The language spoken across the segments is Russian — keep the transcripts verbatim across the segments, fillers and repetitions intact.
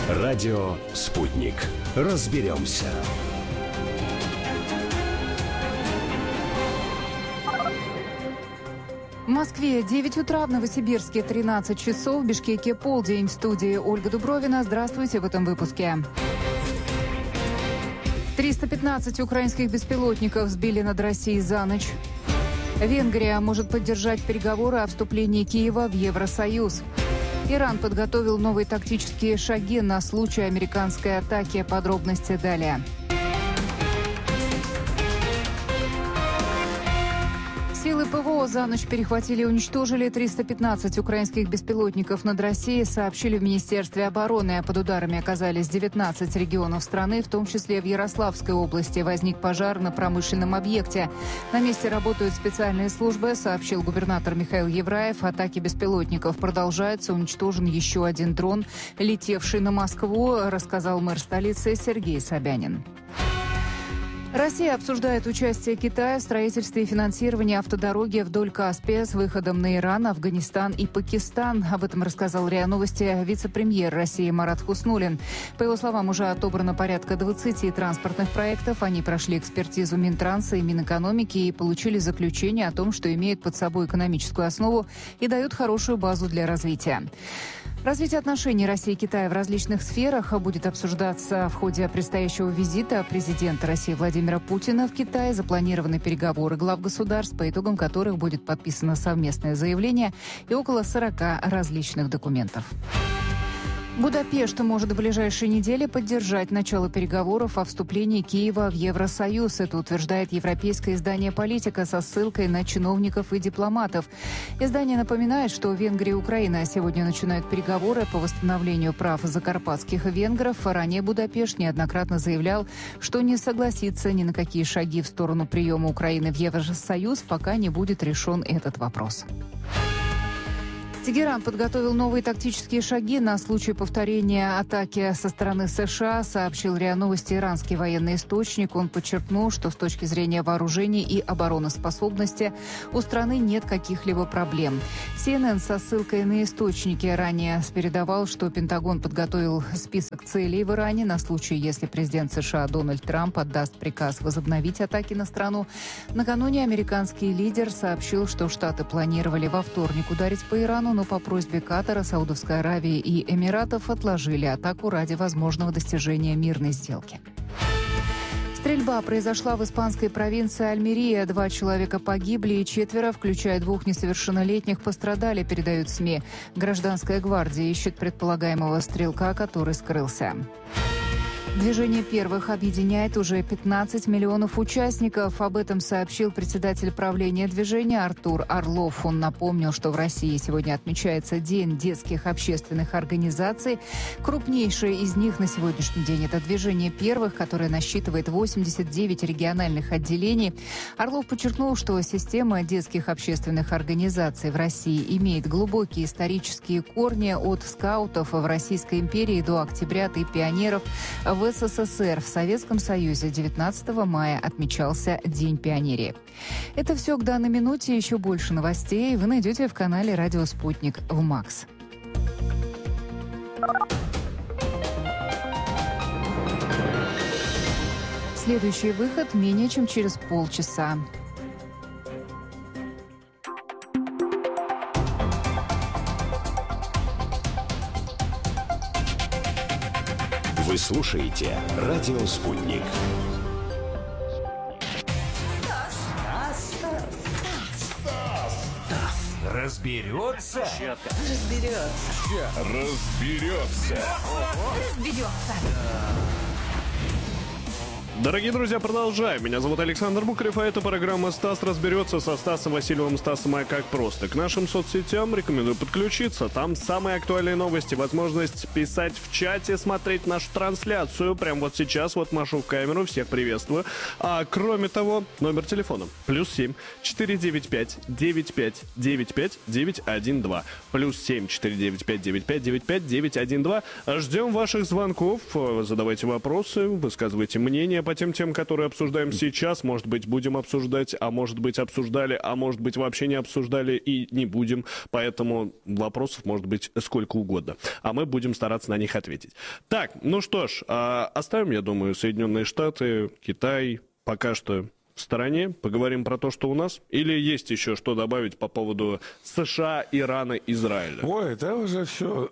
Радио «Спутник». Разберемся. В Москве девять утра, в Новосибирске тринадцать часов, в Бишкеке полдень. В студии Ольга Дубровина. Здравствуйте в этом выпуске. триста пятнадцать украинских беспилотников сбили над Россией за ночь. Венгрия может поддержать переговоры о вступлении Киева в Евросоюз. Иран подготовил новые тактические шаги на случай американской атаки. Подробности далее. Силы ПВО за ночь перехватили и уничтожили триста пятнадцать украинских беспилотников над Россией, сообщили в Министерстве обороны. Под ударами оказались девятнадцать регионов страны, в том числе в Ярославской области. Возник пожар на промышленном объекте. На месте работают специальные службы, сообщил губернатор Михаил Евраев. Атаки беспилотников продолжаются. Уничтожен еще один дрон, летевший на Москву, рассказал мэр столицы Сергей Собянин. Россия обсуждает участие Китая в строительстве и финансировании автодороги вдоль Каспия с выходом на Иран, Афганистан и Пакистан. Об этом рассказал РИА Новости вице-премьер России Марат Хуснуллин. По его словам, уже отобрано порядка двадцати транспортных проектов. Они прошли экспертизу Минтранса и Минэкономики и получили заключение о том, что имеют под собой экономическую основу и дают хорошую базу для развития. Развитие отношений России и Китая в различных сферах будет обсуждаться в ходе предстоящего визита президента России Владимира Путина в Китай. Запланированы переговоры глав государств, по итогам которых будет подписано совместное заявление и около сорока различных документов. Будапешт может в ближайшие недели поддержать начало переговоров о вступлении Киева в Евросоюз. Это утверждает европейское издание «Политика» со ссылкой на чиновников и дипломатов. Издание напоминает, что Венгрия и Украина сегодня начинают переговоры по восстановлению прав закарпатских венгров. Ранее Будапешт неоднократно заявлял, что не согласится ни на какие шаги в сторону приема Украины в Евросоюз, пока не будет решен этот вопрос. Тегеран подготовил новые тактические шаги на случай повторения атаки со стороны США, сообщил РИА Новости иранский военный источник. Он подчеркнул, что с точки зрения вооружений и обороноспособности у страны нет каких-либо проблем. Си Эн Эн со ссылкой на источники ранее передавал, что Пентагон подготовил список целей в Иране на случай, если президент США Дональд Трамп отдаст приказ возобновить атаки на страну. Накануне американский лидер сообщил, что Штаты планировали во вторник ударить по Ирану, но по просьбе Катара, Саудовской Аравии и Эмиратов отложили атаку ради возможного достижения мирной сделки. Стрельба произошла в испанской провинции Альмерия. Два человека погибли и четверо, включая двух несовершеннолетних, пострадали, передают СМИ. Гражданская гвардия ищет предполагаемого стрелка, который скрылся. Движение первых объединяет уже пятнадцать миллионов участников. Об этом сообщил председатель правления движения Артур Орлов. Он напомнил, что в России сегодня отмечается День детских общественных организаций. Крупнейшее из них на сегодняшний день – это движение первых, которое насчитывает восемьдесят девять региональных отделений. Орлов подчеркнул, что система детских общественных организаций в России имеет глубокие исторические корни от скаутов в Российской империи до октябрят и пионеров в СССР. В Советском Союзе девятнадцатого мая отмечался День пионерии. Это все к данной минуте. Еще больше новостей вы найдете в канале «Радио Спутник» в МАКС. Следующий выход менее чем через полчаса. Вы слушаете «Радио Спутник». Разберется? Разберется. Разберется. Разберется. Дорогие друзья, продолжаем. Меня зовут Александр Букарев, а это программа «Стас разберется» со Стасом Васильевым. Стасом, а как просто. К нашим соцсетям рекомендую подключиться. Там самые актуальные новости, возможность писать в чате, смотреть нашу трансляцию. Прямо вот сейчас, вот машу в камеру, всех приветствую. А кроме того, номер телефона плюс семь четыре девять пять девять пять девять пять девять один два. Плюс семь четыре девять пять девять пять девять пять девять один два. Ждем ваших звонков, задавайте вопросы, высказывайте мнение по тем темам, которые обсуждаем сейчас, может быть, будем обсуждать, а может быть, обсуждали, а может быть, вообще не обсуждали и не будем. Поэтому вопросов может быть сколько угодно. А мы будем стараться на них ответить. Так, ну что ж, оставим, я думаю, Соединенные Штаты, Китай пока что в стороне. Поговорим про то, что у нас. Или есть еще что добавить по поводу США, Ирана, Израиля? Ой, это уже все...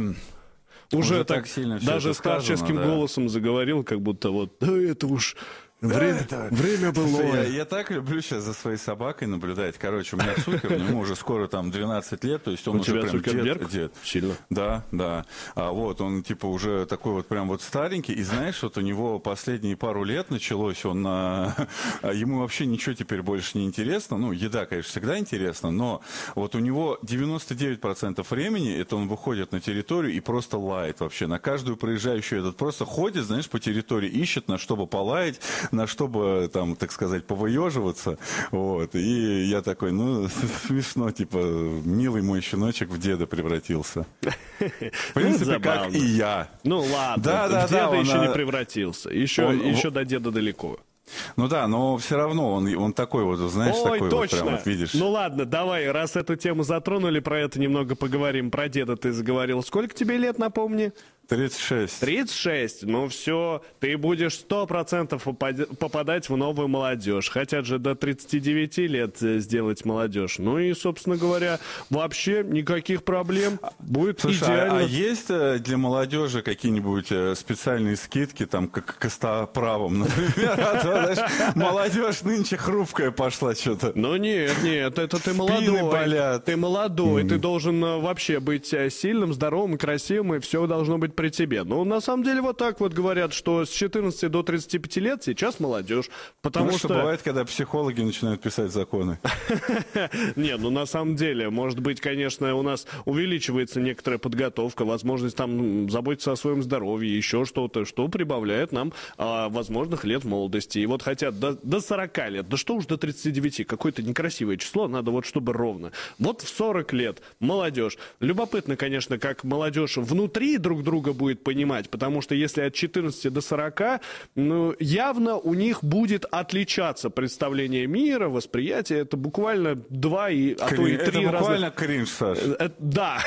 Уже, уже так, так сильно даже сказано, старческим да. голосом заговорил, как будто вот, да это уж время, да, это... время было. Я, я так люблю сейчас за своей собакой наблюдать. Короче, у меня Цукер, ему уже скоро там двенадцать лет, то есть он у уже тебя прям Цукерберг? дед, дед. Сильно. Да, да. А вот он типа уже такой вот прям вот старенький, и знаешь, вот у него последние пару лет началось, он на... ему вообще ничего теперь больше не интересно. Ну, еда, конечно, всегда интересна, но вот у него девяносто девять процентов времени, это он выходит на территорию и просто лает вообще. На каждую проезжающую этот просто ходит, знаешь, по территории, ищет, на что бы полаять, на что бы там, так сказать, повыеживаться, вот, и я такой, ну, смешно, типа, милый мой щеночек в деда превратился. В принципе, как и я. Ну, ладно, да, в да, деда да, еще он, не превратился, еще, он, еще до деда далеко. Ну да, но все равно он, он такой вот, знаешь, Ой, такой точно. вот прям, вот видишь. Ну ладно, давай, раз эту тему затронули, про это немного поговорим. Про деда ты заговорил. Сколько тебе лет, напомни? тридцать шесть. тридцать шесть. Ну все, ты будешь сто процентов попадать в новую молодежь. Хотят же до тридцати девяти лет сделать молодежь. Ну и, собственно говоря, вообще никаких проблем. Будет Слушай, идеально. а, а есть для молодежи какие-нибудь специальные скидки, там, как к костоправам, например? А то, знаешь, молодежь нынче хрупкая пошла что-то. Ну нет, нет, это ты молодой. болят. Ты молодой, ты должен вообще быть сильным, здоровым, красивым, и все должно быть при тебе. Ну, на самом деле, вот так вот говорят, что с четырнадцати до тридцати пяти лет сейчас молодежь. Потому ну, что... что бывает, когда психологи начинают писать законы. Не, ну на самом деле, может быть, конечно, у нас увеличивается некоторая подготовка, возможность там заботиться о своем здоровье, еще что-то, что прибавляет нам а, возможных лет молодости. И вот хотят до, до сорока лет, да что уж до тридцати девяти, какое-то некрасивое число, надо вот чтобы ровно. Вот в сорок лет молодежь. Любопытно, конечно, как молодежь внутри друг друга будет понимать, потому что если от четырнадцати до сорока, ну, явно у них будет отличаться представление мира, восприятие. Это буквально два, и, а то и три это буквально разных... кринж, Саш. Это, да.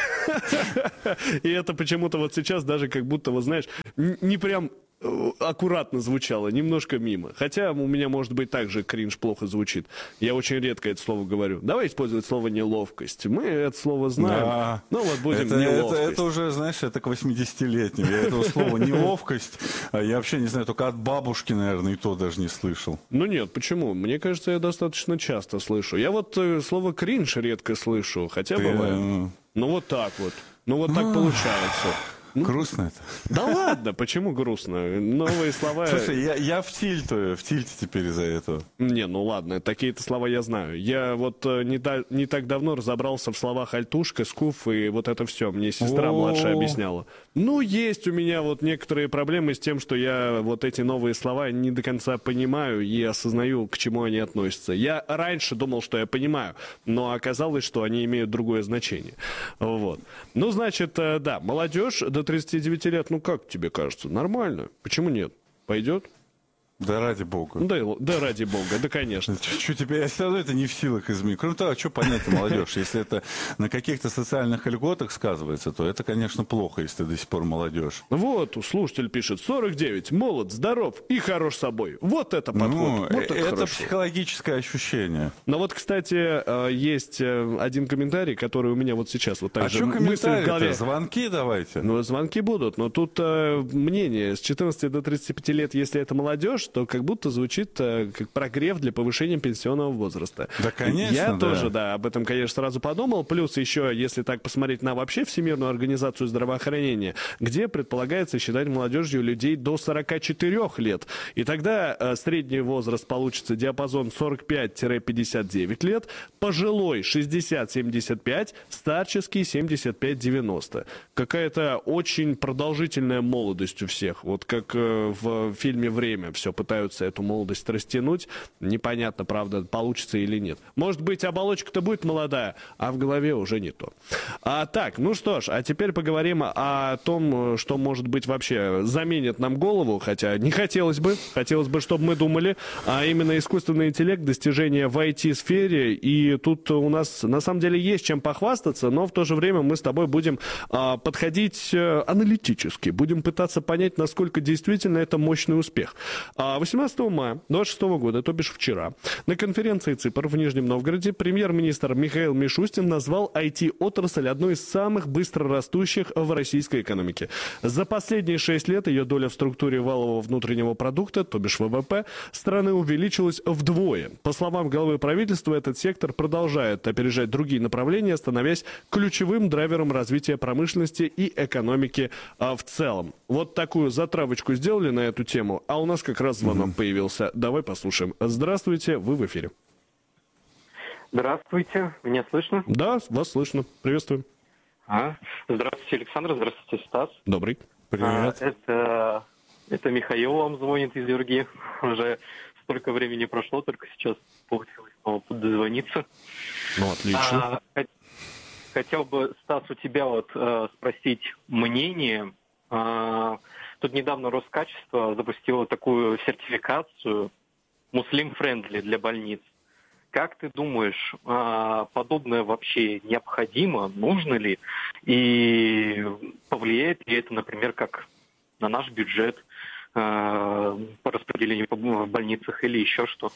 И это почему-то вот сейчас даже как будто, вот знаешь, не прям аккуратно звучало, немножко мимо. Хотя у меня, может быть, также кринж плохо звучит. Я очень редко это слово говорю. Давай использовать слово «неловкость». Мы это слово знаем. Да. Ну вот будем это, «неловкость». Это, это уже, знаешь, это к восьмидесятилетним. Я этого слова «неловкость», я вообще не знаю, только от бабушки, наверное, и то даже не слышал. Ну нет, почему? Мне кажется, я достаточно часто слышу. Я вот э, слово «кринж» редко слышу, хотя Ты... бывает. Ну вот так вот. Ну вот так получается. Грустно это. Да ладно, почему грустно? Новые слова... Слушай, я, я в тильте, в тильте теперь из-за этого. Не, ну ладно, такие-то слова я знаю. Я вот не, да, не так давно разобрался в словах альтушка, скуф и вот это все. Мне сестра О-о-о. младшая объясняла. Ну, есть у меня вот некоторые проблемы с тем, что я вот эти новые слова не до конца понимаю и осознаю, к чему они относятся. Я раньше думал, что я понимаю, но оказалось, что они имеют другое значение. Вот. Ну, значит, да, молодежь до тридцати девяти лет, ну как тебе кажется? Нормально. Почему нет? Пойдет? Да ради бога. Да, да ради бога, да конечно. Что теперь, я все равно это не в силах изменить. Кроме того, что понять молодежь? Если это на каких-то социальных льготах сказывается, то это, конечно, плохо, если ты до сих пор молодежь. Вот, слушатель пишет, сорок девять, молод, здоров и хорош собой. Вот это подход. Ну, вот это это хорошо. Психологическое ощущение. Но вот, кстати, есть один комментарий, который у меня вот сейчас вот так а же что мысль в голове. Звонки давайте. Ну, звонки будут, но тут э, мнение, с четырнадцати до тридцати пяти лет, если это молодежь, то как будто звучит э, как прогрев для повышения пенсионного возраста. Да, конечно, Я да. тоже, да, об этом, конечно, сразу подумал. Плюс еще, если так посмотреть на вообще Всемирную организацию здравоохранения, где предполагается считать молодежью людей до сорока четырёх лет. И тогда э, средний возраст получится диапазон сорок пять - пятьдесят девять лет, пожилой шестьдесят - семьдесят пять, старческий семьдесят пять - девяносто. Какая-то очень продолжительная молодость у всех. Вот как э, в фильме «Время» все пытаются эту молодость растянуть. Непонятно, правда, получится или нет. Может быть, оболочка-то будет молодая, а в голове уже не то. А, так, ну что ж, а теперь поговорим о том, что, может быть, вообще заменит нам голову, хотя не хотелось бы. Хотелось бы, чтобы мы думали, а именно искусственный интеллект, достижения в ай ти-сфере. И тут у нас, на самом деле, есть чем похвастаться, но в то же время мы с тобой будем а, подходить а, аналитически, будем пытаться понять, насколько действительно это мощный успех. А восемнадцатого мая двадцать шестого года, то бишь вчера, на конференции ЦИПР в Нижнем Новгороде премьер-министр Михаил Мишустин назвал ай ти-отрасль одной из самых быстро растущих в российской экономике. За последние шесть лет ее доля в структуре валового внутреннего продукта, то бишь вэ вэ пэ, страны увеличилась вдвое. По словам главы правительства, этот сектор продолжает опережать другие направления, становясь ключевым драйвером развития промышленности и экономики а, в целом. Вот такую затравочку сделали на эту тему, а у нас как раз звонок mm-hmm. появился. Давай послушаем. Здравствуйте, вы в эфире. Здравствуйте, меня слышно? Да, вас слышно. Приветствую. А, здравствуйте, Александр, здравствуйте, Стас. Добрый. Привет. А, это, это Михаил вам звонит из Юрги. Уже столько времени прошло, только сейчас получилось снова дозвониться. Ну, отлично. А, хотел бы, Стас, у тебя вот а, спросить мнение. А, тут недавно Роскачество запустило такую сертификацию «Муслим-френдли» для больниц. Как ты думаешь, подобное вообще необходимо, нужно ли? И повлияет ли это, например, как на наш бюджет по распределению в больницах или еще что?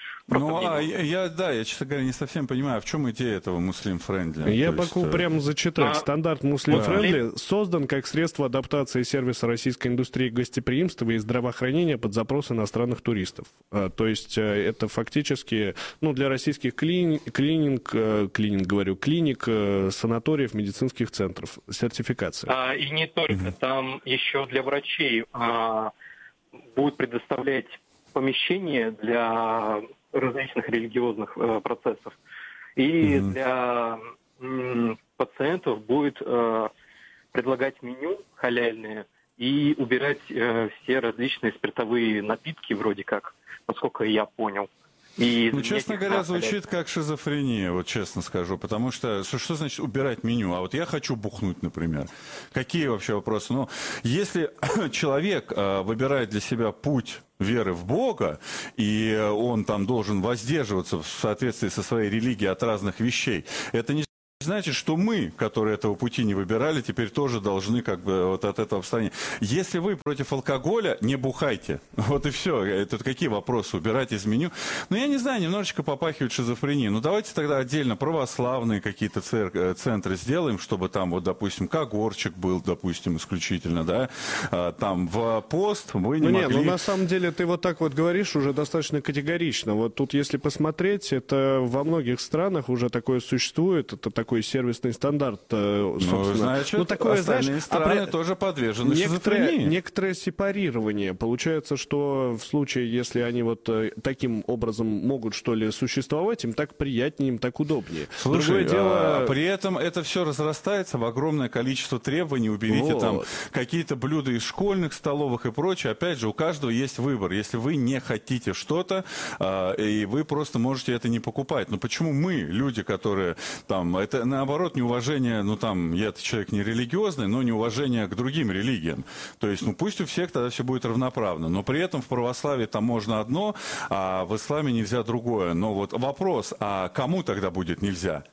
Ну, а я, я, да, я, честно говоря, не совсем понимаю, в чем идея этого муслим-френдли. Я То могу есть, прямо зачитать. А... Стандарт муслим-френдли создан как средство адаптации сервиса российской индустрии гостеприимства и здравоохранения под запрос иностранных туристов. А, то есть это фактически, ну, для российских клини... клининг, клининг, говорю, клиник, санаториев, медицинских центров. Сертификация. А, и не только. Mm-hmm. Там еще для врачей а, будут предоставлять помещения для различных религиозных э, процессов. И mm-hmm. для м, пациентов будет э, предлагать меню халяльное и убирать э, все различные спиртовые напитки, вроде как, насколько я понял. И ну, честно говоря, звучит как шизофрения, вот честно скажу, потому что, что, что значит убирать меню? А вот я хочу бухнуть, например. Какие вообще вопросы? Ну, если человек э, выбирает для себя путь веры в Бога, и он там должен воздерживаться в соответствии со своей религией от разных вещей, это не значит, что мы, которые этого пути не выбирали, теперь тоже должны как бы вот от этого отстранить. Если вы против алкоголя, не бухайте. Вот и все. Это какие вопросы? Убирать из меню? Ну, я не знаю, немножечко попахивает шизофренией. Ну, давайте тогда отдельно православные какие-то цер- центры сделаем, чтобы там, вот, допустим, Когорчик был, допустим, исключительно, да, а, там в пост вы не ну, могли... Не, ну, на самом деле, ты вот так вот говоришь уже достаточно категорично. Вот тут, если посмотреть, это во многих странах уже такое существует, это такой сервисный стандарт, собственно. Ну, значит, ну, такое, остальные знаешь, страны а при... тоже подвержены некоторое, шизофрении. Некоторое сепарирование. Получается, что в случае, если они вот таким образом могут, что ли, существовать, им так приятнее, им так удобнее. Слушай, дело... а, при этом это все разрастается в огромное количество требований. Уберите вот. Там какие-то блюда из школьных столовых и прочее. Опять же, у каждого есть выбор. Если вы не хотите что-то, а, и вы просто можете это не покупать. Но почему мы, люди, которые там... Это наоборот неуважение, ну там, я человек не религиозный, но неуважение к другим религиям. То есть, ну пусть у всех тогда все будет равноправно. Но при этом в православии там можно одно, а в исламе нельзя другое. Но вот вопрос, а кому тогда будет нельзя?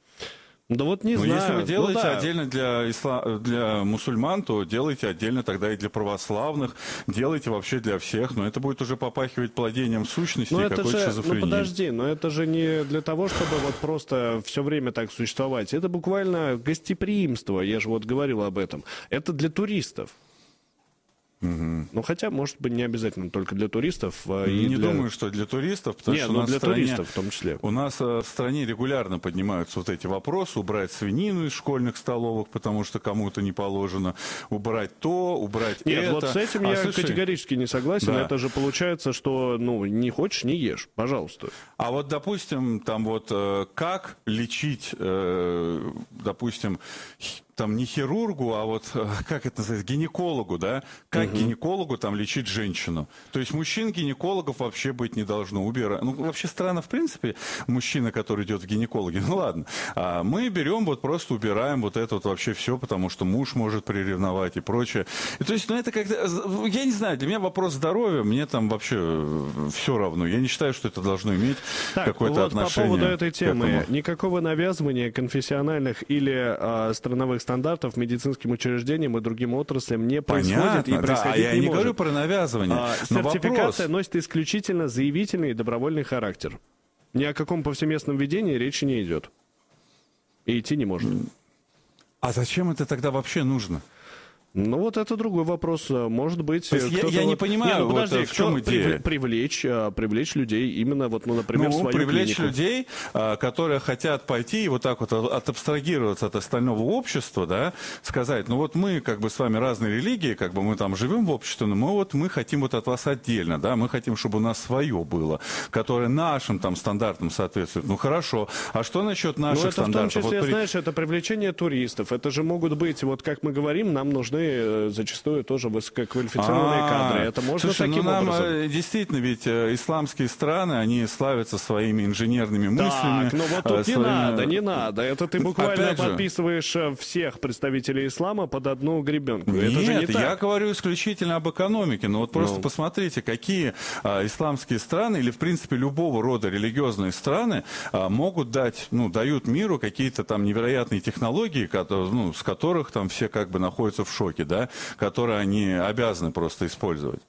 Да вот не Но знаю. если вы делаете ну, да. отдельно для, исла... для мусульман, то делайте отдельно тогда и для православных, делайте вообще для всех, но это будет уже попахивать плодением сущности и какой-то шизофрении. Ну подожди, но это же не для того, чтобы вот просто все время так существовать. Это буквально гостеприимство, я же вот говорил об этом. Это для туристов. Угу. Ну, хотя, может быть, не обязательно только для туристов. А и не для... думаю, что для туристов, потому Нет, что ну, у нас для в стране, туристов в том числе. У нас в стране регулярно поднимаются вот эти вопросы. Убрать свинину из школьных столовок, потому что кому-то не положено. Убрать то, убрать Нет, это. вот с этим а, я слушай, категорически не согласен. Да. Это же получается, что, ну, не хочешь, не ешь. Пожалуйста. А вот, допустим, там вот как лечить, допустим, там не хирургу, а вот, э, как это называется, гинекологу, да? Как угу. гинекологу там лечить женщину? То есть мужчин-гинекологов вообще быть не должно. Убирать. Ну, вообще странно, в принципе, мужчина, который идет в гинекологи. Ну, ладно. А мы берем, вот просто убираем вот это вот вообще все, потому что муж может приревновать и прочее. И, то есть, ну, это как-то... Я не знаю, для меня вопрос здоровья, мне там вообще все равно. Я не считаю, что это должно иметь так, какое-то вот отношение. По поводу этой темы. Никакого навязывания конфессиональных или а, страновых стандартов медицинским учреждениям и другим отраслям не происходит. Понятно, и да, происходить а я не не может. говорю про навязывание. А, сертификация вопрос... носит исключительно заявительный и добровольный характер. Ни о каком повсеместном ведении речи не идет. И идти не может. А зачем это тогда вообще нужно? Ну, вот это другой вопрос. Может быть... Я, я не понимаю, не, ну, подожди, вот, в чем идея? Привлечь, привлечь людей именно, вот, ну, например, ну, в свою привлечь клинику. людей, которые хотят пойти и вот так вот отабстрагироваться от остального общества, да, сказать, ну вот мы как бы с вами разные религии, как бы мы там живем в обществе, но мы вот мы хотим вот от вас отдельно, да, мы хотим, чтобы у нас свое было, которое нашим там стандартам соответствует. Ну, хорошо. А что насчет наших ну, это стандартов? в том числе, вот при... знаешь, это привлечение туристов. Это же могут быть, вот как мы говорим, нам нужны зачастую тоже высококвалифицированные А-а-а. кадры. Это можно Слушай, таким ну нам образом? Действительно, ведь исламские страны, они славятся своими инженерными мыслями. Так, ну вот тут своими... не надо, не надо. Это ты буквально Опять подписываешь же... всех представителей ислама под одну гребенку. Нет, это же не так. Я говорю исключительно об экономике. Но вот просто ну. посмотрите, какие а, исламские страны, или в принципе любого рода религиозные страны а, могут дать, ну, дают миру какие-то там невероятные технологии, которые, ну, с которых там все как бы находятся в шоке, да, которые они обязаны просто использовать.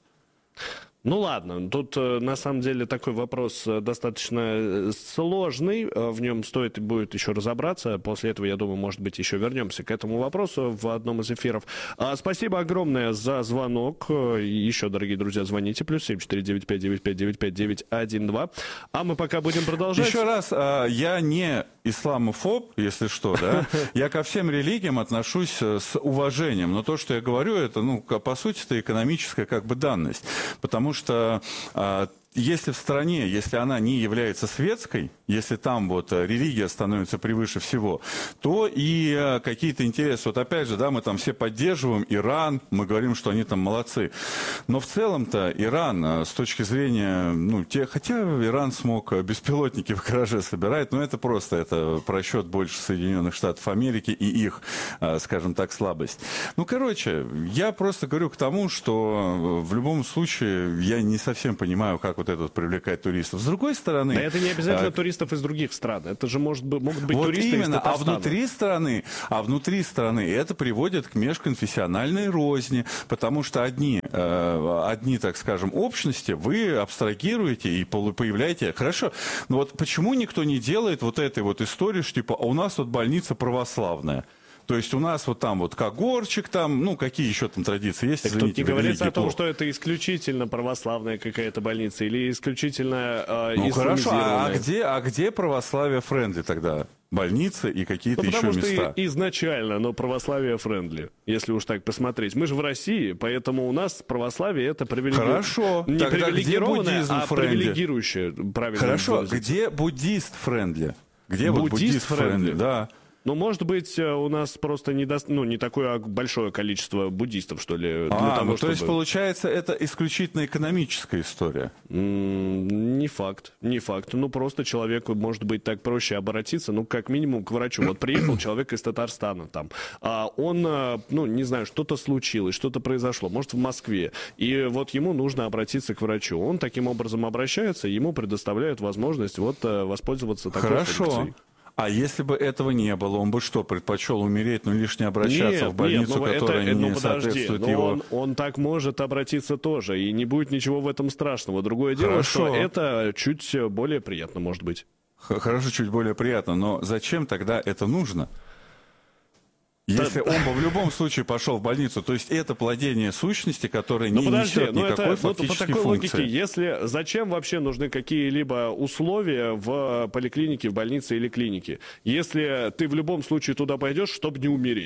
Ну ладно, тут на самом деле такой вопрос достаточно сложный, в нем стоит и будет еще разобраться, после этого, я думаю, может быть, еще вернемся к этому вопросу в одном из эфиров. Спасибо огромное за звонок, еще, дорогие друзья, звоните, плюс семь четыре девять пять девять пять девять пять девять один два, а мы пока будем продолжать. Еще раз, я не исламофоб, если что, да, я ко всем религиям отношусь с уважением, но то, что я говорю, это, ну, по сути, это экономическая как бы данность, потому что а, если в стране, если она не является светской, если там вот религия становится превыше всего, то и а, какие-то интересы, вот опять же, да, мы там все поддерживаем Иран, мы говорим, что они там молодцы, но в целом-то Иран а, с точки зрения, ну, те, хотя Иран смог беспилотники в гараже собирать, но это просто, это просчет больше Соединенных Штатов Америки и их, а, скажем так, слабость. Ну, короче, я просто говорю к тому, что в любом случае я не совсем понимаю, как вот это вот привлекать туристов. С другой стороны... Да это не обязательно а, туристов из других стран. Это же может, могут быть вот туристы именно, из Татарстана. А внутри страны, а внутри страны это приводит к межконфессиональной розни, потому что одни, э, одни, так скажем, общности вы абстрагируете и появляете... Хорошо, но вот почему никто не делает вот этой вот истории, что типа, а у нас вот больница православная? То есть у нас вот там вот когорчик, там, ну, какие еще там традиции есть? Так извините, тут не говорится о том, плохо. что это исключительно православная какая-то больница или исключительно э, ну, хорошо, а, исламизированная. а где, а где православие френдли тогда? Больницы и какие-то ну, еще потому места. Потому что изначально, но православие френдли, если уж так посмотреть. Мы же в России, поэтому у нас православие это привилеги... Хорошо, не тогда привилегированное, где а френдли? привилегирующее. Хорошо, где буддист френдли? Где буддист, вот буддист френдли? френдли? Да. Ну, может быть, у нас просто не, до... ну, не такое большое количество буддистов, что ли. Для а, того, ну, чтобы... то есть, получается, это исключительно экономическая история? М-м, не факт, не факт. Ну, просто человеку, может быть, так проще обратиться, ну, как минимум, к врачу. Вот приехал человек из Татарстана там, а он, ну, не знаю, что-то случилось, что-то произошло, может, в Москве, и вот ему нужно обратиться к врачу. Он таким образом обращается, ему предоставляют возможность вот воспользоваться такой Хорошо. функцией. А если бы этого не было, он бы что, предпочел умереть, но лишь не обращаться нет, в больницу, нет, ну, которая это, не ну, подожди, соответствует но его... Он, он так может обратиться тоже, и не будет ничего в этом страшного. Другое дело, Хорошо. что это чуть более приятно, может быть. Хорошо, чуть более приятно, но зачем тогда это нужно? Если он бы в любом случае пошел в больницу, то есть это плодение сущности, которое не подожди, несет никакой это, фактической ну, по такой функции. логике, если зачем вообще нужны какие-либо условия в поликлинике, в больнице или клинике, если ты в любом случае туда пойдешь, чтобы не умереть?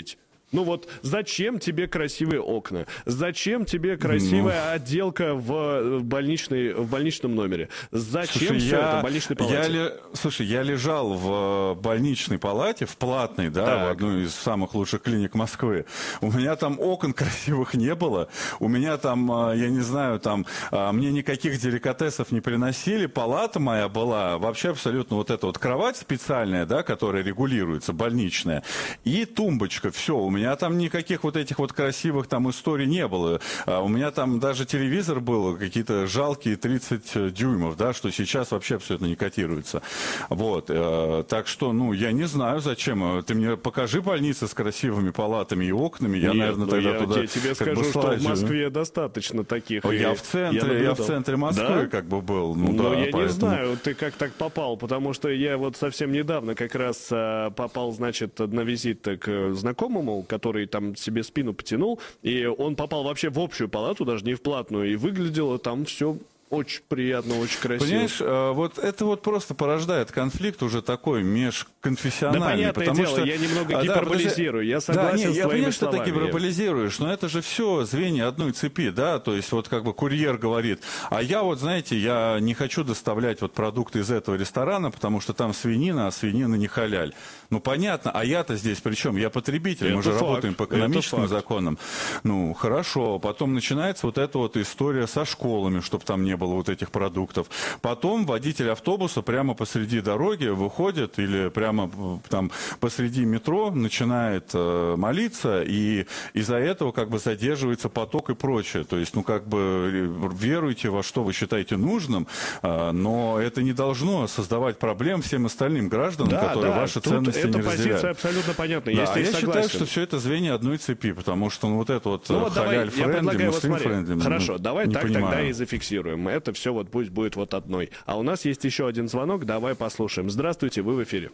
Ну вот зачем тебе красивые окна? Зачем тебе красивая ну... отделка в, больничной, в больничном номере? Зачем Слушай, все я, это в больничной палате? Я ли... Слушай, я лежал в больничной палате, в платной, да, так. в одной из самых лучших клиник Москвы. У меня там окон красивых не было. У меня там, я не знаю, там мне никаких деликатесов не приносили. Палата моя была вообще абсолютно вот эта вот кровать специальная, да, которая регулируется, больничная, и тумбочка. Все, у меня У меня там никаких вот этих вот красивых там историй не было. А у меня там даже телевизор был, какие-то жалкие тридцать дюймов, да, что сейчас вообще абсолютно не котируется. Вот. Так что, ну, я не знаю, зачем. Ты мне покажи больницы с красивыми палатами и окнами. Я, Нет, наверное, тогда я туда... Я тебе скажу, что в Москве достаточно таких. Я в центре, я, я в центре Москвы да? как бы был. Ну, Но да, я поэтому... не знаю, ты как так попал, потому что я вот совсем недавно как раз попал, значит, на визит к знакомому, который там себе спину потянул, и он попал вообще в общую палату, даже не в платную, и выглядело там все очень приятно, очень красиво. Понимаешь, вот это вот просто порождает конфликт уже такой межконфессиональный. Да, понятное потому дело, что... я немного гиперболизирую, я согласен да, нет, с я твоими понимаю, словами. что ты гиперболизируешь, но это же все звенья одной цепи, да, то есть вот как бы курьер говорит, а я вот, знаете, я не хочу доставлять вот продукты из этого ресторана, потому что там свинина, а свинина не халяль. Ну, понятно, а я-то здесь при чем? Я потребитель, это мы же факт. работаем по экономическим законам. Ну, хорошо, потом начинается вот эта вот история со школами, чтобы там не было вот этих продуктов. Потом водитель автобуса прямо посреди дороги выходит или прямо там посреди метро начинает э, молиться, и из-за этого как бы задерживается поток и прочее. То есть, ну, как бы веруйте во что вы считаете нужным, э, но это не должно создавать проблем всем остальным гражданам, да, которые да, ваши ценности эта не разделяют. позиция абсолютно понятна. Да, я а я согласен. считаю, что все это звенья одной цепи, потому что ну, вот это вот ну, вот халяль-френдли, муслим-френдли. Хорошо, ну, давай так понимаю. тогда и зафиксируем. Это все вот пусть будет вот одной. А у нас есть еще один звонок, давай послушаем. Здравствуйте, вы в эфире.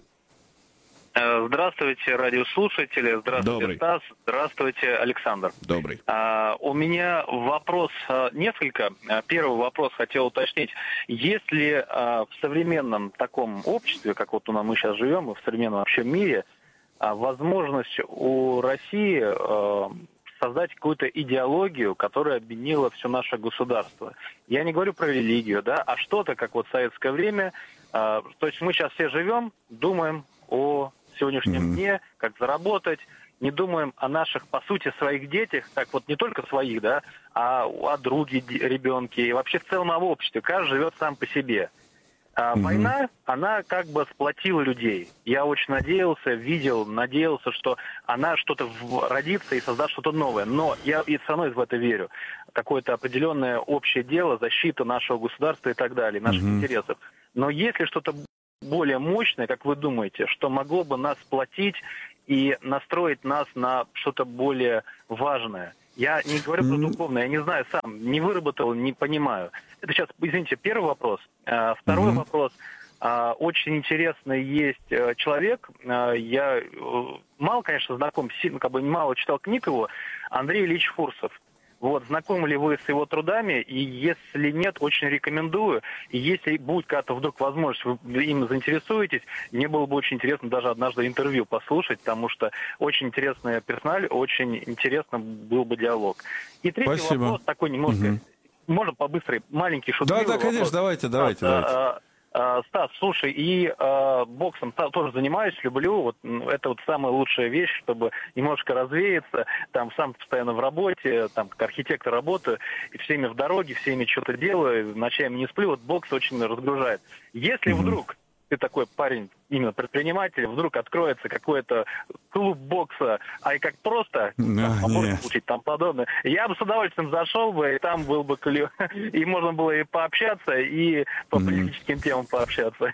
Здравствуйте, радиослушатели. Здравствуйте, Добрый. Стас. Здравствуйте, Александр. Добрый. А, у меня вопрос несколько. Первый вопрос хотел уточнить. Если а, в современном таком обществе, как вот у нас мы сейчас живем, и в современном вообще мире, а, возможность у России а, создать какую-то идеологию, которая объединила все наше государство. Я не говорю про религию, да, а что-то, как вот в советское время. А, то есть мы сейчас все живем, думаем о сегодняшнем mm-hmm. дне, как заработать, не думаем о наших, по сути, своих детях, так вот не только своих, да, а о друге, ребенке и вообще в целом о обществе. Каждый живет сам по себе. А mm-hmm. война, она как бы сплотила людей. Я очень надеялся, видел, надеялся, что она что-то родится и создаст что-то новое. Но я и все равно в это верю. Какое-то определенное общее дело, защита нашего государства и так далее, наших mm-hmm. интересов. Но если что-то более мощное, как вы думаете, что могло бы нас сплотить и настроить нас на что-то более важное? Я не говорю про духовное, я не знаю сам, не выработал, не понимаю. Это сейчас, извините, первый вопрос. Второй mm-hmm. вопрос. Очень интересный есть человек, я мало, конечно, знаком, как бы мало читал книг его, Андрей Ильич Фурсов. Вот, знакомы ли вы с его трудами, и если нет, очень рекомендую. И если будет когда-то вдруг возможность, вы им заинтересуетесь, мне было бы очень интересно даже однажды интервью послушать, потому что очень интересный персональ, очень интересно был бы диалог. И третий Спасибо. вопрос, такой немножко, угу. можно побыстрее, маленький шутливый Да, да, конечно, вопрос. давайте, давайте, а, давайте. А, Стас, слушай, и э, боксом тоже занимаюсь, люблю. Вот, это вот самая лучшая вещь, чтобы немножко развеяться. Там сам постоянно в работе, там как архитектор работаю, и все время в дороге, все время что-то делаю, ночами не сплю. Вот бокс очень разгружает. Если mm-hmm. вдруг ты такой парень, именно предприниматель, вдруг откроется какой-то клуб бокса, а и как просто, no, там, получить, там подобное, я бы с удовольствием зашел бы, и там был бы клю... и можно было и пообщаться, и по mm-hmm. политическим темам пообщаться.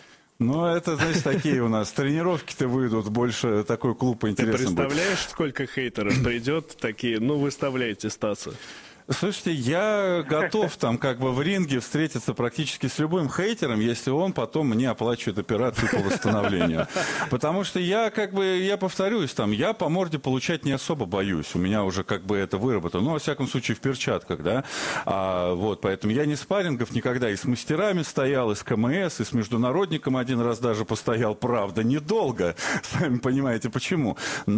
Ну, это, значит, такие у нас тренировки-то выйдут, больше такой клуб интересный. Ты представляешь, будет. Сколько хейтеров придет, такие, ну, выставляйте Стаса. Слушайте, я готов там как бы в ринге встретиться практически с любым хейтером, если он потом мне оплачивает операцию по восстановлению. Потому что я как бы, я повторюсь, там, я по морде получать не особо боюсь. У меня уже как бы это выработано. Ну, во всяком случае, в перчатках, да. А, вот, поэтому я не спаррингов никогда и с мастерами стоял, и с КМС, и с международником один раз даже постоял, правда, недолго. Сами понимаете, почему.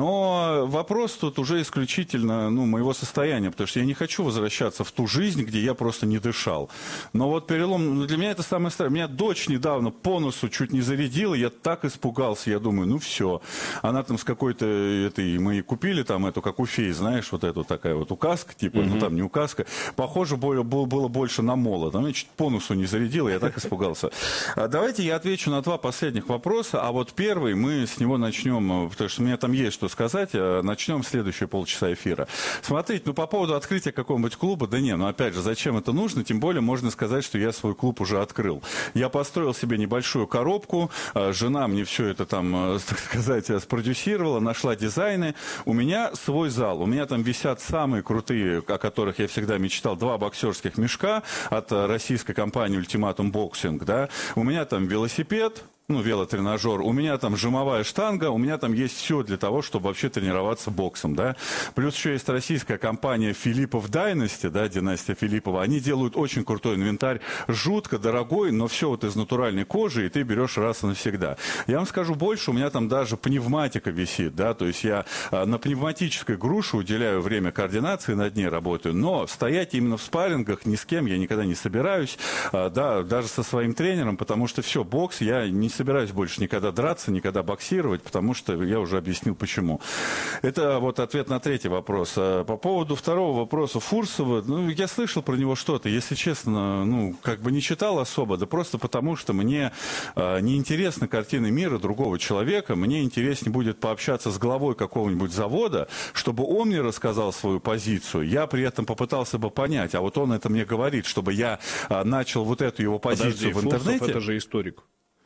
Но вопрос тут уже исключительно, ну, моего состояния, потому что я не хочу возвращаться возвращаться в ту жизнь, где я просто не дышал. Но вот перелом, для меня это самое страшное. Меня дочь недавно по носу чуть не зарядила, я так испугался, я думаю, ну все. Она там с какой-то этой, мы купили там эту, как у феи, знаешь, вот эту такая вот указка, типа, mm-hmm. ну там не указка. Похоже, было, было больше на молот. Она чуть по носу не зарядила, я так испугался. А давайте я отвечу на два последних вопроса, а вот первый мы с него начнем, потому что у меня там есть что сказать, начнем следующие полчаса эфира. Смотрите, ну по поводу открытия какого-нибудь клуба, да не, ну опять же, зачем это нужно? Тем более можно сказать, что я свой клуб уже открыл. Я построил себе небольшую коробку, жена мне все это там, так сказать, спродюсировала, нашла дизайны. У меня свой зал, у меня там висят самые крутые, о которых я всегда мечтал, два боксерских мешка от российской компании Ultimatum Boxing, да. У меня там велосипед, ну, велотренажер, у меня там жимовая штанга, у меня там есть все для того, чтобы вообще тренироваться боксом, да. Плюс еще есть российская компания Филиппов Dynasty, да, династия Филиппова. Они делают очень крутой инвентарь, жутко дорогой, но все вот из натуральной кожи, и ты берешь раз и навсегда. Я вам скажу больше, у меня там даже пневматика висит, да, то есть я на пневматической груше уделяю время координации, над ней работаю, но стоять именно в спаррингах ни с кем я никогда не собираюсь, да, даже со своим тренером, потому что все, бокс я не собираюсь больше никогда драться, никогда боксировать, потому что я уже объяснил, почему. Это вот ответ на третий вопрос. А по поводу второго вопроса Фурсова, ну, я слышал про него что-то, если честно, ну, как бы не читал особо, да просто потому, что мне а, не интересна картина мира другого человека, мне интереснее будет пообщаться с главой какого-нибудь завода, чтобы он мне рассказал свою позицию, я при этом попытался бы понять, а вот он это мне говорит, чтобы я а, начал вот эту его позицию. Подожди, в интернете. Фурсов это же историк.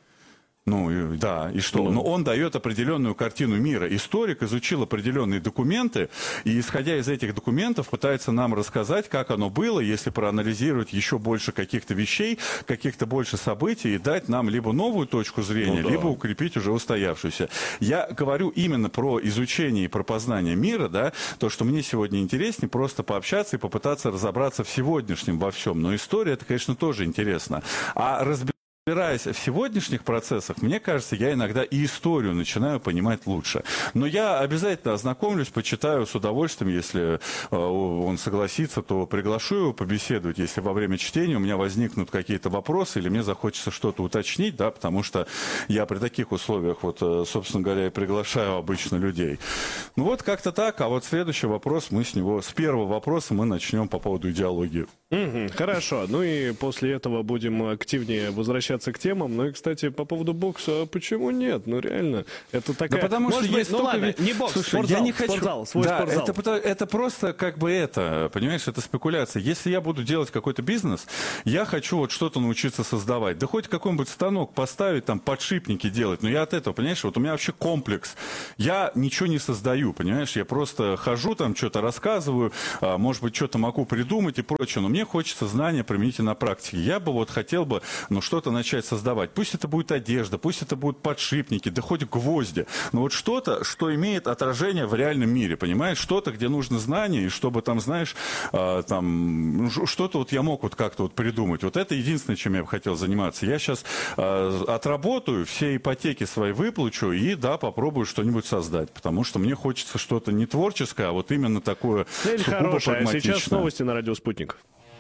Ну, да, и что? Ну. Но он дает определенную картину мира. Историк изучил определенные документы, и, исходя из этих документов, пытается нам рассказать, как оно было, если проанализировать еще больше каких-то вещей, каких-то больше событий, и дать нам либо новую точку зрения, ну, да. либо укрепить уже устоявшуюся. Я говорю именно про изучение и про познание мира, да, то, что мне сегодня интереснее, просто пообщаться и попытаться разобраться в сегодняшнем во всем. Но история, это, конечно, тоже интересно. А разбираться Разбираясь в сегодняшних процессах, мне кажется, я иногда и историю начинаю понимать лучше. Но я обязательно ознакомлюсь, почитаю с удовольствием, если э, он согласится, то приглашу его побеседовать, если во время чтения у меня возникнут какие-то вопросы или мне захочется что-то уточнить, да, потому что я при таких условиях, вот, собственно говоря, и приглашаю обычно людей. Ну вот как-то так, а вот следующий вопрос, мы с него, с первого вопроса мы начнем по поводу идеологии. Угу, хорошо, ну и после этого будем активнее возвращаться к темам. Ну и, кстати, по поводу бокса, а почему нет? Ну реально, это такая... Да потому Может что быть, есть ну только... ладно, не бокс, Слушай, спортзал, я не хочу... спортзал, свой да, спортзал. Это, это просто как бы это, понимаешь, это спекуляция. Если я буду делать какой-то бизнес, я хочу вот что-то научиться создавать. Да хоть какой-нибудь станок поставить, там, подшипники делать. Но я от этого, понимаешь, вот у меня вообще комплекс. Я ничего не создаю, понимаешь, я просто хожу там, что-то рассказываю, может быть, что-то могу придумать и прочее, но мне хочется знания применить на практике. Я бы вот хотел бы, ну, что-то начать создавать. Пусть это будет одежда, пусть это будут подшипники, да хоть гвозди. Но вот что-то, что имеет отражение в реальном мире, понимаешь? Что-то, где нужно знания, и чтобы там, знаешь, э, там, что-то вот я мог вот как-то вот придумать. Вот это единственное, чем я бы хотел заниматься. Я сейчас э, отработаю, все ипотеки свои выплачу и, да, попробую что-нибудь создать. Потому что мне хочется что-то не творческое, а вот именно такое Цель сугубо хорошая. прагматичное. Сейчас новости на радио «Спутник».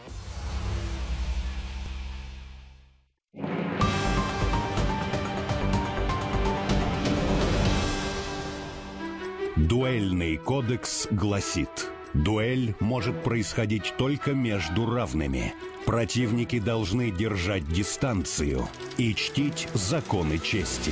Дуэльный кодекс гласит: дуэль может происходить только между равными. Противники должны держать дистанцию и чтить законы чести.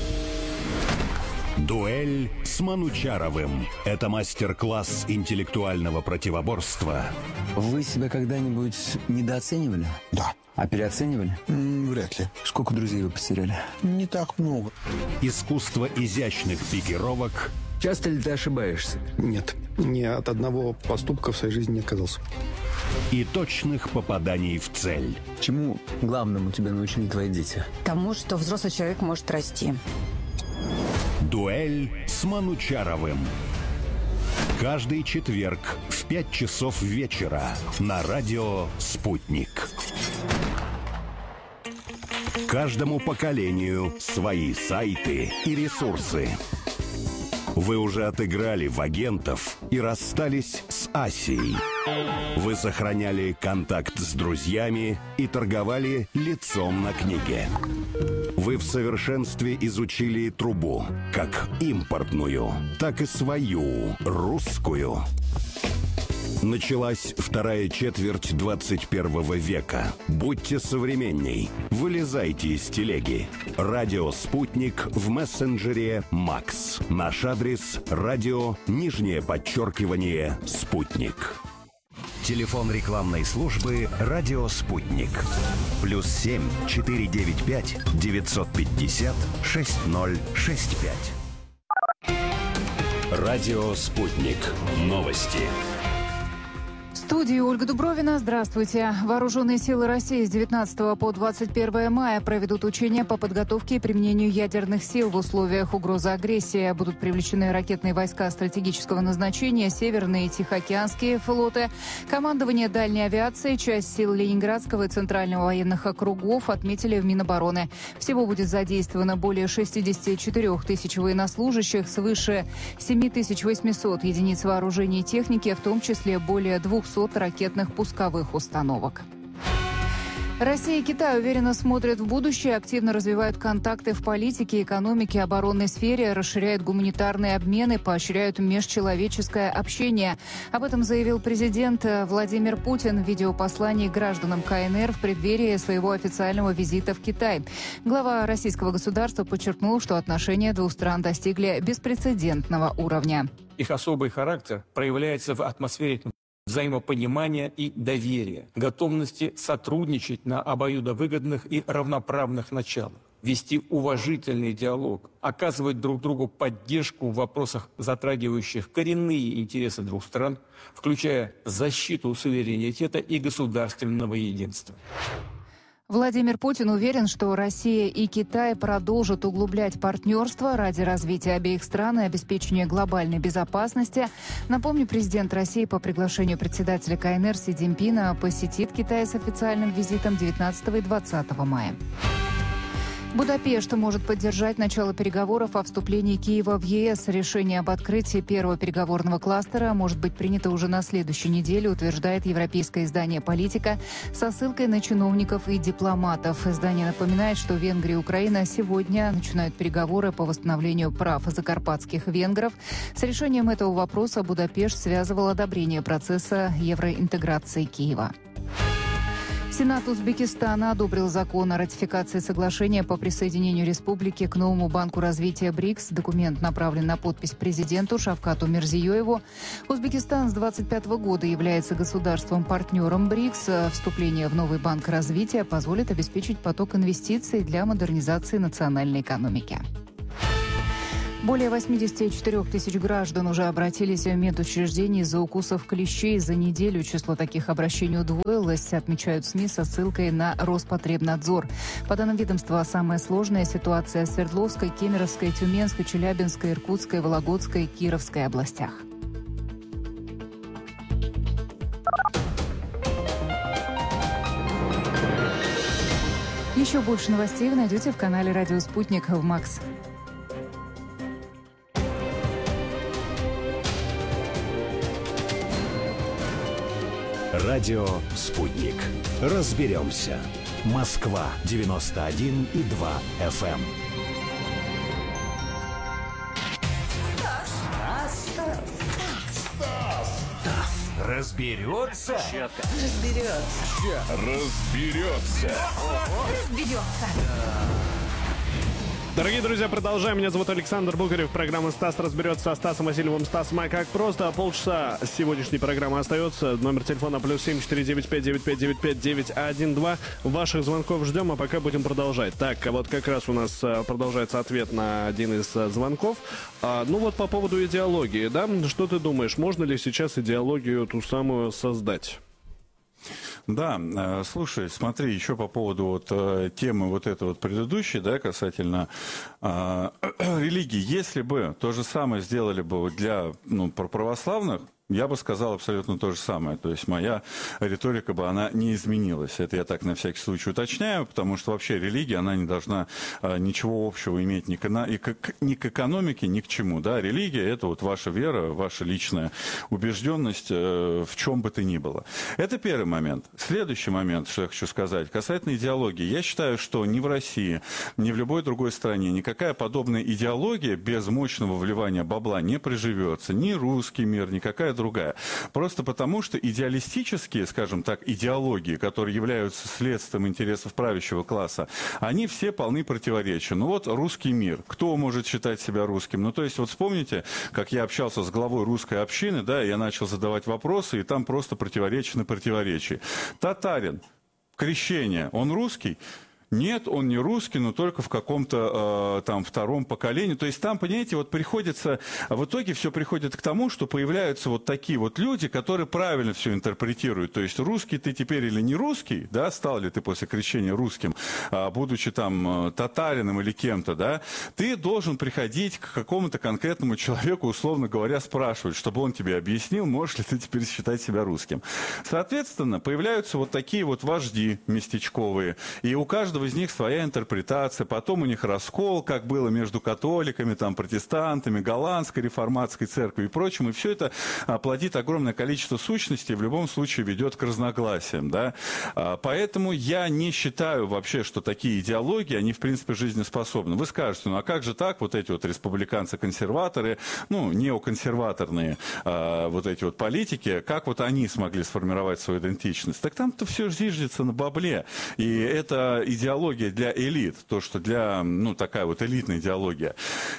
Дуэль с Манучаровым. Это мастер-класс интеллектуального противоборства. Вы себя когда-нибудь недооценивали? Да. А переоценивали? М, вряд ли. Сколько друзей вы потеряли? Не так много. Искусство изящных пикировок Часто ли ты ошибаешься? Нет, ни от одного поступка в своей жизни не отказался. И точных попаданий в цель. Чему главному тебя научили твои дети? Тому, что взрослый человек может расти. Дуэль с Манучаровым. Каждый четверг в пять часов вечера на радио «Спутник». Каждому поколению свои сайты и ресурсы. Вы уже отыграли в агентов и расстались с Асией. Вы сохраняли контакт с друзьями и торговали лицом на книге. Вы в совершенстве изучили трубу, как импортную, так и свою, русскую. Началась вторая четверть двадцать первого века. Будьте современней. Вылезайте из телеги. Радио «Спутник» в мессенджере «Макс». Наш адрес – радио, нижнее подчеркивание, «Спутник». Телефон рекламной службы «Радио Спутник». Плюс семь четыре девять пять девятьсот пятьдесят шесть ноль шесть пять. Радио «Спутник». Новости. В студии Ольга Дубровина. Здравствуйте. Вооруженные силы России с девятнадцатого по двадцать первое мая проведут учения по подготовке и применению ядерных сил в условиях угрозы агрессии. Будут привлечены ракетные войска стратегического назначения, северные и тихоокеанские флоты, командование дальней авиации, часть сил Ленинградского и Центрального военных округов, отметили в Минобороны. Всего будет задействовано более шестьдесят четыре тысячи военнослужащих, свыше семь тысяч восемьсот единиц вооружения и техники, в том числе более двухсот ракетных пусковых установок. Россия и Китай уверенно смотрят в будущее, активно развивают контакты в политике, экономике, оборонной сфере, расширяют гуманитарные обмены, поощряют межчеловеческое общение. Об этом заявил президент Владимир Путин в видеопослании гражданам КНР в преддверии своего официального визита в Китай. Глава российского государства подчеркнул, что отношения двух стран достигли беспрецедентного уровня. Их особый характер проявляется в атмосфере взаимопонимания и доверия, готовности сотрудничать на обоюдовыгодных и равноправных началах, вести уважительный диалог, оказывать друг другу поддержку в вопросах, затрагивающих коренные интересы двух стран, включая защиту суверенитета и государственного единства. Владимир Путин уверен, что Россия и Китай продолжат углублять партнерство ради развития обеих стран и обеспечения глобальной безопасности. Напомню, президент России по приглашению председателя КНР Си Цзиньпина посетит Китай с официальным визитом девятнадцатого и двадцатого мая. Будапешт может поддержать начало переговоров о вступлении Киева в ЕС. Решение об открытии первого переговорного кластера может быть принято уже на следующей неделе, утверждает европейское издание «Политика» со ссылкой на чиновников и дипломатов. Издание напоминает, что Венгрия и Украина сегодня начинают переговоры по восстановлению прав закарпатских венгров. С решением этого вопроса Будапешт связывал одобрение процесса евроинтеграции Киева. Сенат Узбекистана одобрил закон о ратификации соглашения по присоединению республики к новому банку развития БРИКС. Документ направлен на подпись президенту Шавкату Мирзиёеву. Узбекистан с двадцать пятого года является государством-партнером БРИКС. Вступление в новый банк развития позволит обеспечить поток инвестиций для модернизации национальной экономики. Более восемьдесят четыре тысяч граждан уже обратились в медучреждения из-за укусов клещей. За неделю число таких обращений удвоилось, отмечают СМИ со ссылкой на Роспотребнадзор. По данным ведомства, самая сложная ситуация в Свердловской, Кемеровской, Тюменской, Челябинской, Иркутской, Вологодской и Кировской областях. Еще больше новостей вы найдете в канале «Радио Спутник» в МАКС. Радио «Спутник». Разберемся. Москва девяносто один и два эф эм. Разберется? Разберется. Разберется. Разберется. Дорогие друзья, продолжаем. Меня зовут Александр Букарев. Программа «Стас разберется» со Стасом Васильевым. Стас, Май, как просто. Полчаса сегодняшней программы остается. Номер телефона плюс семь четыре девять пять девять пять девять пять девять один два. Ваших звонков ждем, а пока будем продолжать. Так, вот как раз у нас продолжается ответ на один из звонков. А, ну вот по поводу идеологии, да? Что ты думаешь, можно ли сейчас идеологию ту самую создать? Да, слушай, смотри, еще по поводу вот темы вот этой вот предыдущей, да, касательно э, религии. Если бы то же самое сделали бы вот для, ну, православных, я бы сказал абсолютно то же самое. То есть моя риторика бы, она не изменилась. Это я так на всякий случай уточняю, потому что вообще религия, она не должна а, ничего общего иметь ни к, ни, к, ни к экономике, ни к чему. Да? Религия – это вот ваша вера, ваша личная убежденность э, в чем бы то ни было. Это первый момент. Следующий момент, что я хочу сказать, касательно идеологии. Я считаю, что ни в России, ни в любой другой стране никакая подобная идеология без мощного вливания бабла не приживется. Ни русский мир, никакая другая. Просто потому, что идеалистические, скажем так, идеологии, которые являются следствием интересов правящего класса, они все полны противоречия. Ну вот русский мир. Кто может считать себя русским? Ну то есть вот вспомните, как я общался с главой русской общины, да, я начал задавать вопросы, и там просто противоречие на противоречие. Татарин, крещение, он русский? Нет, он не русский, но только в каком-то э, там втором поколении. То есть там, понимаете, вот приходится, в итоге все приходит к тому, что появляются вот такие вот люди, которые правильно все интерпретируют. То есть русский ты теперь или не русский, да, стал ли ты после крещения русским, э, будучи там э, татарином или кем-то, да, ты должен приходить к какому-то конкретному человеку, условно говоря, спрашивать, чтобы он тебе объяснил, можешь ли ты теперь считать себя русским. Соответственно, появляются вот такие вот вожди местечковые, и у каждого из них своя интерпретация, потом у них раскол, как было между католиками, там, протестантами, голландской реформатской церковью и прочим, и все это а, плодит огромное количество сущностей, в любом случае ведет к разногласиям, да? А, поэтому я не считаю вообще, что такие идеологии, они в принципе жизнеспособны. Вы скажете, ну а как же так, вот эти вот республиканцы-консерваторы, ну, неоконсерваторные а, вот эти вот политики, как вот они смогли сформировать свою идентичность? Так там-то все зиждется на бабле, и это идеология идеология для элит, то, что для, ну, такая вот элитная идеология.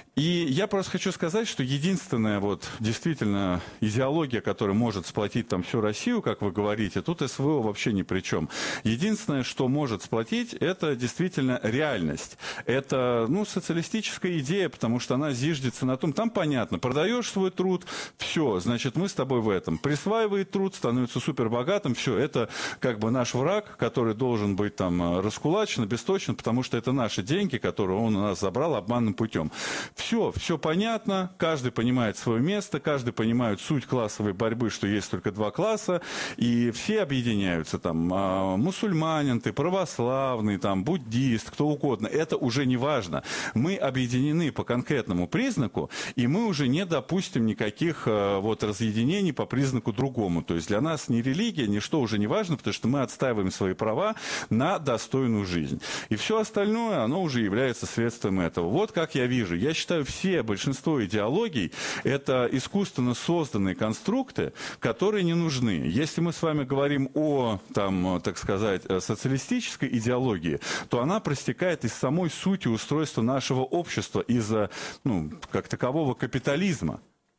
И я просто хочу сказать, что единственная вот действительно идеология, которая может сплотить там всю Россию, как вы говорите, тут СВО вообще ни при чем. Единственное, что может сплотить, это действительно реальность. Это, ну, социалистическая идея, потому что она зиждется на том, там понятно, продаешь свой труд, все, значит, мы с тобой в этом. Присваивает труд, становится супербогатым, все, это как бы наш враг, который должен быть там раскулачен, обесточен, потому что это наши деньги, которые он у нас забрал обманным путем. Все, все понятно, каждый понимает свое место, каждый понимает суть классовой борьбы, что есть только два класса, и все объединяются, там, мусульманин, ты православный, там, буддист, кто угодно, это уже не важно. Мы объединены по конкретному признаку, и мы уже не допустим никаких вот разъединений по признаку другому. То есть для нас ни религия, ничто уже не важно, потому что мы отстаиваем свои права на достойную жизнь. И все остальное, оно уже является следствием этого. Вот как я вижу. Я считаю, все, большинство идеологий – это искусственно созданные конструкты, которые не нужны. Если мы с вами говорим о, там, так сказать, социалистической идеологии, то она проистекает из самой сути устройства нашего общества, из, ну, как такового капитализма.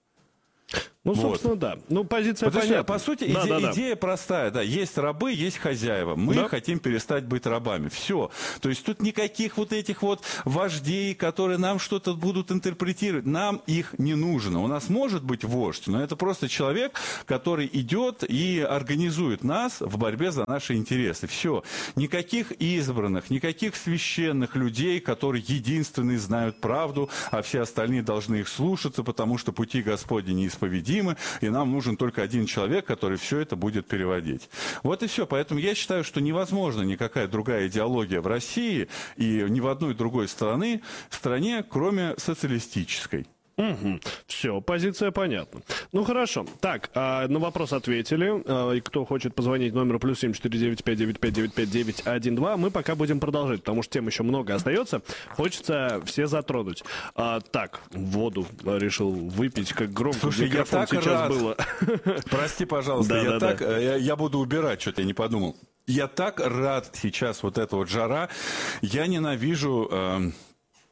Ну, собственно, вот. Да. Ну, позиция Потому понятна. Что, по сути, да, иде, да, да. идея простая. Да, есть рабы, есть хозяева. Мы да. хотим перестать быть рабами. Все. То есть тут никаких вот этих вот вождей, которые нам что-то будут интерпретировать. Нам их не нужно. У нас может быть вождь, но это просто человек, который идет и организует нас в борьбе за наши интересы. Все. Никаких избранных, никаких священных людей, которые единственные знают правду, а все остальные должны их слушаться, потому что пути Господни неисповедимы. И нам нужен только один человек, который все это будет переводить. Вот и все. Поэтому я считаю, что невозможно никакая другая идеология в России и ни в одной другой страны, стране, кроме социалистической. Угу. Все, позиция понятна. Ну хорошо. Так, а, на вопрос ответили. А, и кто хочет позвонить номеру плюс семь четыре девять пять девять пять девять пять девять один два, мы пока будем продолжать, потому что тем еще много остается. Хочется все затронуть. А, так, воду решил выпить, как громко. Слушай, я так сейчас рад. было. Прости, пожалуйста, да, я, да, так, да. Я, я буду убирать, что-то я не подумал. Я так рад сейчас, вот эта вот жара. Я ненавижу... Э,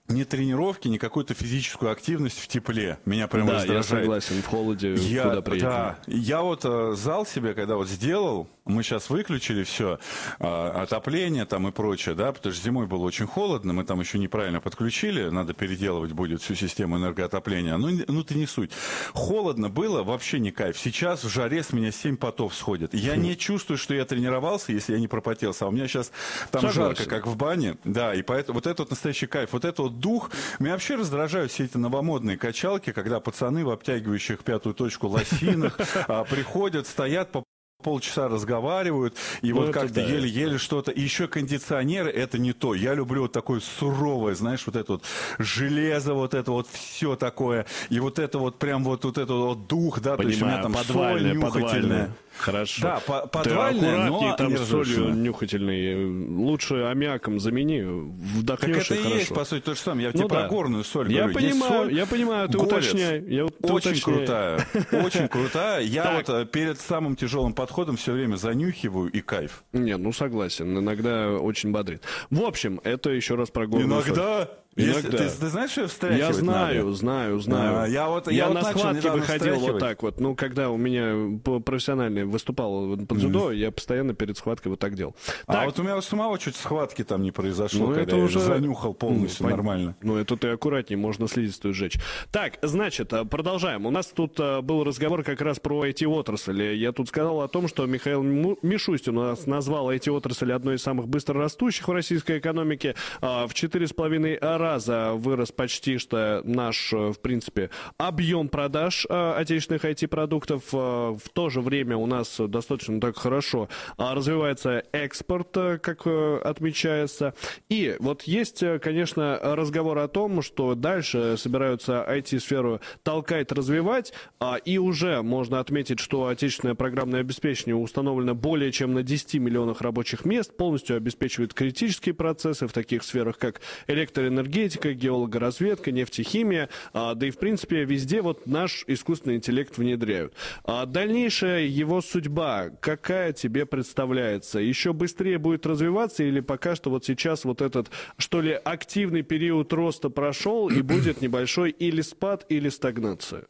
ни тренировки, ни какую-то физическую активность в тепле. Меня прям да, раздражает. Я согласен, в холоде я, куда приятнее. Да, я вот э, зал себе, когда вот сделал, мы сейчас выключили все, э, отопление там и прочее, да, потому что зимой было очень холодно, мы там еще неправильно подключили, надо переделывать будет всю систему энергоотопления. Ну, ну ты не суть. Холодно было, вообще не кайф. Сейчас в жаре с меня семь потов сходит. Я хм. не чувствую, что я тренировался, если я не пропотелся. А у меня сейчас там согласен. Жарко, как в бане. Да, и поэтому вот это вот настоящий кайф. Вот это вот дух. Меня вообще раздражают все эти новомодные качалки, когда пацаны в обтягивающих пятую точку лосинах приходят, стоят по полчаса разговаривают, и ну, вот как-то да, еле-еле что-то. И еще кондиционеры, это не то. Я люблю вот такое суровое, знаешь, вот это вот железо, вот это вот все такое. И вот это вот прям вот, вот это вот дух, да, понимаю, то есть у меня там подвальное, соль нюхательная. Хорошо. Да, по подвальная, но там не солью нюхательной. Лучше аммиаком замени, вдохнешь так это и хорошо. Есть, по сути, то же самое. Я ну, тебе да. про горную соль я говорю. Понимаю, соль, я понимаю, ты горец, уточняй. Я, ты очень уточняй. крутая, очень крутая. Я вот перед самым тяжелым подходом все время занюхиваю, и кайф. Не, ну согласен, иногда очень бодрит. В общем, это еще раз про горную соль. Иногда... Если, ты, ты знаешь, что встряхивать Я знаю, надо? знаю, знаю. А, я вот, я я на вот схватке выходил вот так вот. Ну, когда у меня профессионально выступал под дзюдо, mm. я постоянно перед схваткой вот так делал. А так. вот у меня у самого чуть схватки там не произошло, ну, когда это я уже занюхал полностью, ну, нормально. Ну, это ты аккуратнее, можно слизистую сжечь. Так, значит, продолжаем. У нас тут был разговор как раз про ай ти-отрасль. Я тут сказал о том, что Михаил Мишустин у нас назвал ай ти-отрасль одной из самых быстрорастущих в российской экономике. В четыре с половиной раза вырос почти что наш, в принципе, объем продаж э, отечественных ай ти-продуктов. Э, в то же время у нас достаточно так хорошо э, развивается экспорт, э, как э, отмечается. И вот есть, э, конечно, разговор о том, что дальше собираются ай ти-сферу толкать, развивать. Э, и уже можно отметить, что отечественное программное обеспечение установлено более чем на десяти миллионах рабочих мест, полностью обеспечивает критические процессы в таких сферах, как электроэнергетика, геология, разведка, нефтехимия, а, да и в принципе везде вот наш искусственный интеллект внедряют. А дальнейшая его судьба, какая тебе представляется? Еще быстрее будет развиваться или пока что вот сейчас вот этот, что ли, активный период роста прошел и будет небольшой или спад, или стагнация?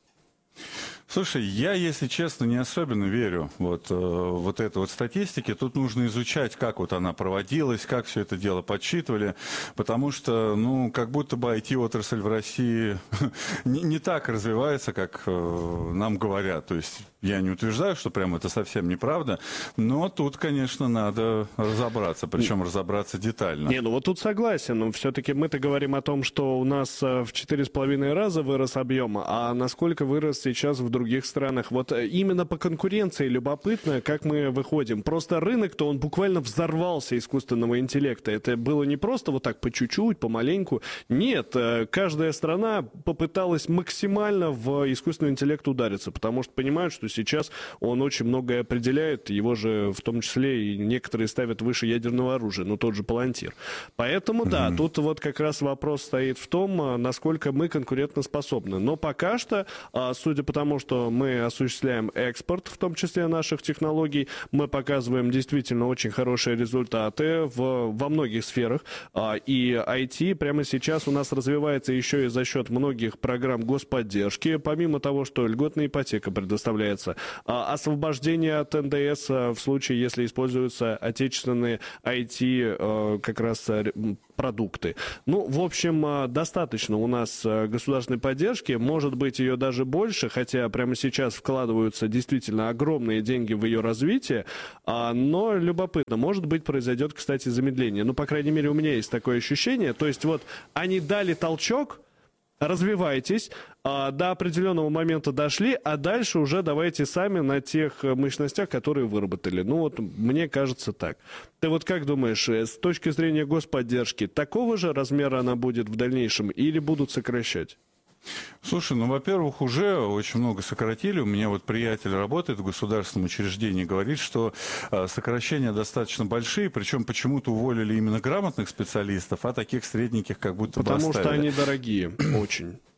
Слушай, я, если честно, не особенно верю вот, э, вот этой вот статистике. Тут нужно изучать, как вот она проводилась, как все это дело подсчитывали, потому что, ну, как будто бы ай ти-отрасль в России не, не так развивается, как э, нам говорят. То есть я не утверждаю, что прям это совсем неправда, но тут, конечно, надо разобраться, причем разобраться детально. Не, ну вот тут согласен, но все-таки мы-то говорим о том, что у нас в четыре с половиной раза вырос объем, а насколько вырос сейчас в других странах. Вот именно по конкуренции любопытно, как мы выходим. Просто рынок-то он буквально взорвался искусственного интеллекта. Это было не просто вот так по чуть-чуть, помаленьку. Нет, каждая страна попыталась максимально в искусственный интеллект удариться, потому что понимают, что сейчас он очень многое определяет, его же в том числе и некоторые ставят выше ядерного оружия, ну тот же Палантир. Поэтому, mm-hmm. да, тут вот как раз вопрос стоит в том, насколько мы конкурентоспособны. Но пока что, судя по тому, что мы осуществляем экспорт, в том числе наших технологий, мы показываем действительно очень хорошие результаты в, во многих сферах. И ай ти прямо сейчас у нас развивается еще и за счет многих программ господдержки. Помимо того, что льготная ипотека предоставляется, освобождение от эн дэ эс в случае, если используются отечественные ай ти как раз продукты. Ну, в общем, достаточно у нас государственной поддержки, может быть, ее даже больше, хотя прямо сейчас вкладываются действительно огромные деньги в ее развитие, но любопытно, может быть, произойдет, кстати, замедление. Ну, по крайней мере, у меня есть такое ощущение. То есть вот они дали толчок, развивайтесь, до определенного момента дошли, а дальше уже давайте сами на тех мощностях, которые выработали. Ну вот, мне кажется так. Ты вот как думаешь, с точки зрения господдержки, такого же размера она будет в дальнейшем или будут сокращать? Слушай, ну, во-первых, уже очень много сократили. У меня вот приятель работает в государственном учреждении, говорит, что э, сокращения достаточно большие, причем почему-то уволили именно грамотных специалистов, а таких средненьких как будто бы оставили. Потому что они дорогие, очень.